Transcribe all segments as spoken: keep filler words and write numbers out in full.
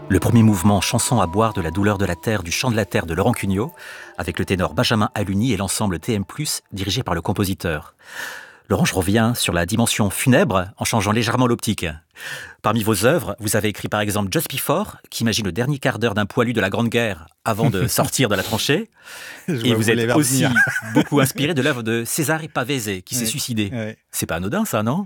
Le premier mouvement, chanson à boire de la douleur de la terre du chant de la terre de Laurent Cugnot, avec le ténor Benjamin Aluni et l'ensemble T M plus, dirigé par le compositeur. Laurent, je reviens sur la dimension funèbre en changeant légèrement l'optique. Parmi vos œuvres, vous avez écrit par exemple Just Before, qui imagine le dernier quart d'heure d'un poilu de la Grande Guerre avant de sortir de la tranchée. Et vous êtes aussi beaucoup inspiré de l'œuvre de Cesare Pavese, qui oui, s'est suicidé. Oui. C'est pas anodin ça, non ?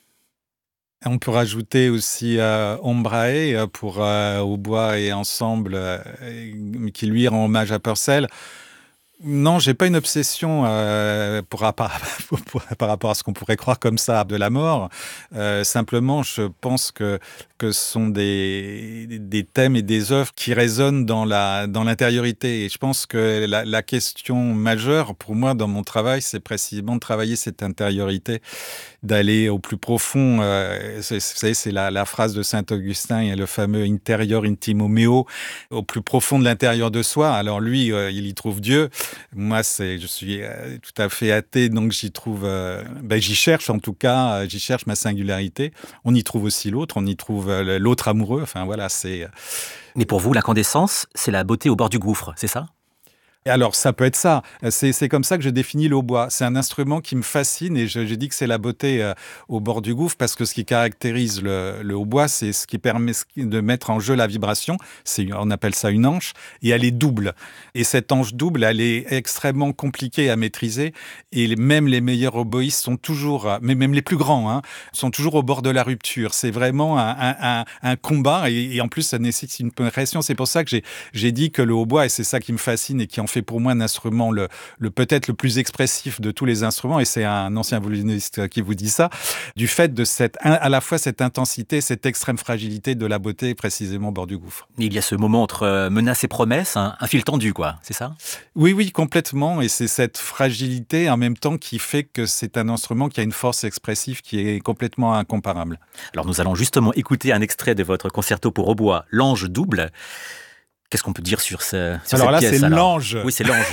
On peut rajouter aussi euh, Ombrae pour euh, Hautbois et Ensemble, euh, qui lui rend hommage à Purcell. Non, j'ai pas une obsession euh, pour, par, pour, pour, par rapport à ce qu'on pourrait croire comme ça de la mort. Euh, simplement, je pense que que ce sont des des thèmes et des œuvres qui résonnent dans la dans l'intériorité. Et je pense que la, la question majeure pour moi dans mon travail, c'est précisément de travailler cette intériorité, d'aller au plus profond. Euh, c'est, vous savez, c'est la, la phrase de Saint Augustin, il y a le fameux interior intimo meo, au plus profond de l'intérieur de soi. Alors lui, euh, il y trouve Dieu. Moi, c'est, je suis euh, tout à fait athée, donc j'y trouve, euh, ben, j'y cherche en tout cas, euh, j'y cherche ma singularité. On y trouve aussi l'autre, on y trouve euh, l'autre amoureux. Enfin voilà, c'est. Mais pour vous, l'incandescence, c'est la beauté au bord du gouffre, c'est ça ? Alors, ça peut être ça. C'est, c'est comme ça que je définis le hautbois. C'est un instrument qui me fascine et je, je dis que c'est la beauté euh, au bord du gouffre parce que ce qui caractérise le, le hautbois, c'est ce qui permet de mettre en jeu la vibration. C'est, on appelle ça une anche et elle est double. Et cette anche double, elle est extrêmement compliquée à maîtriser et même les meilleurs oboïstes sont toujours, mais même les plus grands, hein, sont toujours au bord de la rupture. C'est vraiment un, un, un, un combat et, et en plus, ça nécessite une pression. C'est pour ça que j'ai, j'ai dit que le hautbois, et c'est ça qui me fascine et qui en fait pour moi un instrument le, le peut-être le plus expressif de tous les instruments, et c'est un ancien violoniste qui vous dit ça, du fait de cette, à la fois cette intensité, cette extrême fragilité de la beauté précisément au bord du gouffre. Il y a ce moment entre menace et promesse, un, un fil tendu, quoi, c'est ça ? Oui, oui, complètement, et c'est cette fragilité en même temps qui fait que c'est un instrument qui a une force expressive qui est complètement incomparable. Alors nous allons justement écouter un extrait de votre concerto pour hautbois, L'Ange double. Qu'est-ce qu'on peut dire sur, ce, sur alors cette là, pièce c'est alors l'ange. Oui, c'est l'ange.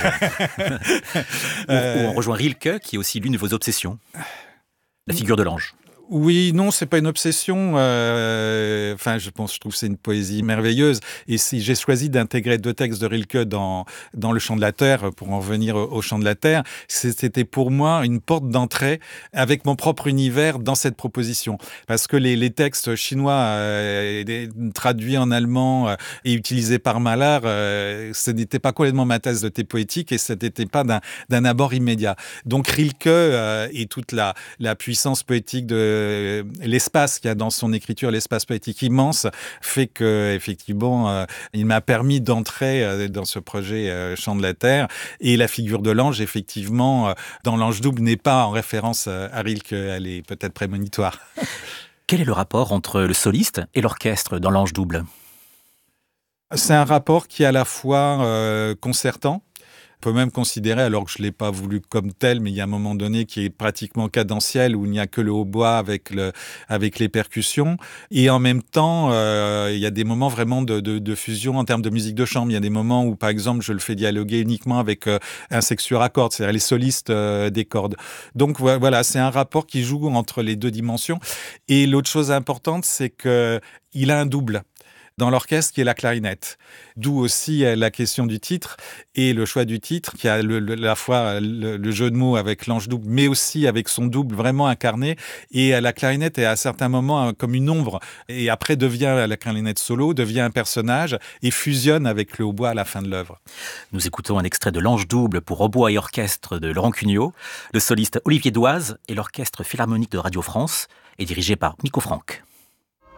où, où on rejoint Rilke, qui est aussi l'une de vos obsessions. La figure de l'ange. Oui, non, c'est pas une obsession. Euh, enfin, je pense, je trouve que c'est une poésie merveilleuse. Et si j'ai choisi d'intégrer deux textes de Rilke dans dans le Chant de la Terre, pour en revenir au, au Chant de la Terre, c'était pour moi une porte d'entrée avec mon propre univers dans cette proposition. Parce que les, les textes chinois euh, traduits en allemand euh, et utilisés par Mahler, euh, ce n'était pas complètement ma thèse de thé poétique et ce n'était pas d'un d'un abord immédiat. Donc Rilke euh, et toute la la puissance poétique de l'espace qu'il y a dans son écriture, l'espace poétique immense, fait que effectivement, euh, il m'a permis d'entrer euh, dans ce projet euh, Chant de la Terre. Et la figure de l'ange, effectivement, euh, dans l'ange double, n'est pas en référence euh, à Rilke, elle est peut-être prémonitoire. Quel est le rapport entre le soliste et l'orchestre dans l'ange double ? C'est un rapport qui est à la fois euh, concertant. On peut même considérer, alors que je ne l'ai pas voulu comme tel, mais il y a un moment donné qui est pratiquement cadentiel, où il n'y a que le hautbois avec, le, avec les percussions. Et en même temps, euh, il y a des moments vraiment de, de, de fusion en termes de musique de chambre. Il y a des moments où, par exemple, je le fais dialoguer uniquement avec euh, un sextuor à cordes, c'est-à-dire les solistes euh, des cordes. Donc voilà, c'est un rapport qui joue entre les deux dimensions. Et l'autre chose importante, c'est qu'il a un double dans l'orchestre qui est la clarinette. D'où aussi la question du titre et le choix du titre, qui a le, le, la fois le, le jeu de mots avec l'ange double, mais aussi avec son double vraiment incarné. Et la clarinette est à certains moments comme une ombre, et après devient la clarinette solo, devient un personnage, et fusionne avec le hautbois à la fin de l'œuvre. Nous écoutons un extrait de l'ange double pour hautbois et orchestre de Laurent Cugnot. Le soliste Olivier Doise et l'orchestre philharmonique de Radio France est dirigé par Nico Franck.